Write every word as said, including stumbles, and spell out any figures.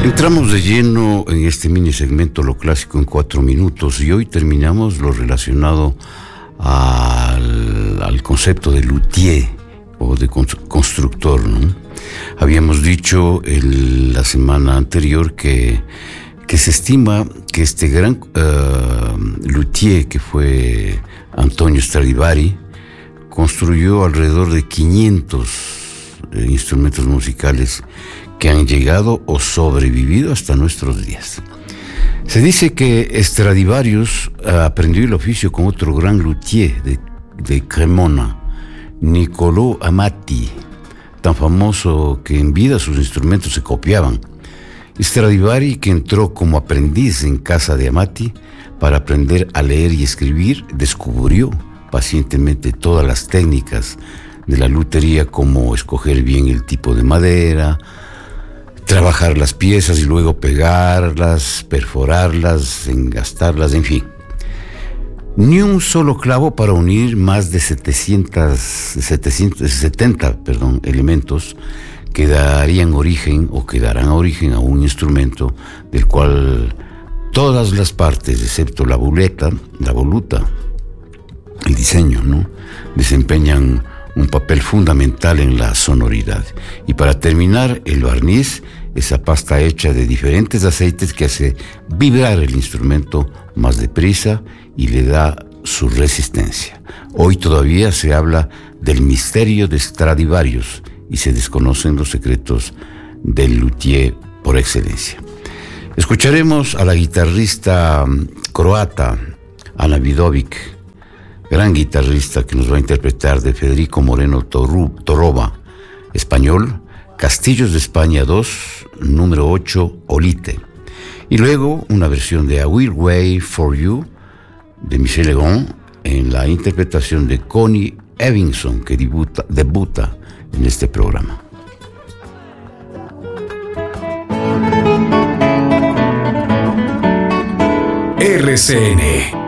Entramos de lleno en este mini segmento Lo Clásico en cuatro minutos y hoy terminamos lo relacionado al, al concepto de luthier o de constructor, ¿no? Habíamos dicho el, la semana anterior que, que se estima que este gran uh, luthier que fue Antonio Stradivari construyó alrededor de quinientos eh, instrumentos musicales que han llegado o sobrevivido hasta nuestros días. Se dice que Stradivarius aprendió el oficio con otro gran luthier de, de Cremona, Niccolò Amati, tan famoso que en vida sus instrumentos se copiaban. Stradivari, que entró como aprendiz en casa de Amati para aprender a leer y escribir, descubrió pacientemente todas las técnicas de la lutería, como escoger bien el tipo de madera, trabajar las piezas y luego pegarlas, perforarlas, engastarlas, en fin. Ni un solo clavo para unir más de setecientos, setecientos setenta perdón, elementos que darían origen o que darán origen a un instrumento del cual todas las partes, excepto la boleta, la voluta, el diseño, ¿no?, desempeñan un papel fundamental en la sonoridad. Y para terminar, el barniz, esa pasta hecha de diferentes aceites que hace vibrar el instrumento más deprisa y le da su resistencia. Hoy todavía se habla del misterio de Stradivarius y se desconocen los secretos del luthier por excelencia. Escucharemos a la guitarrista croata Ana Vidovic, gran guitarrista, que nos va a interpretar de Federico Moreno Torroba, español, Castillos de España dos, número ocho, Olite. Y luego una versión de I Will Wait for You de Michel Legrand en la interpretación de Connie Evinson, que debuta, debuta en este programa. R C N